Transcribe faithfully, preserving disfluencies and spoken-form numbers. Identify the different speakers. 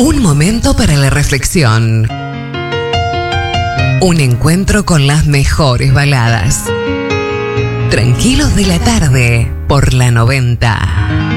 Speaker 1: Un momento para la reflexión. Un encuentro con las mejores baladas. Tranquilos de la tarde por la noventa.